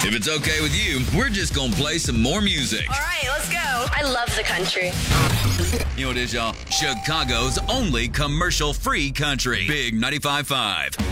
If it's okay with you, we're just gonna play some more music. All right, let's go. I love the country. You know what it is, y'all? Chicago's only commercial-free country. Big 95.5.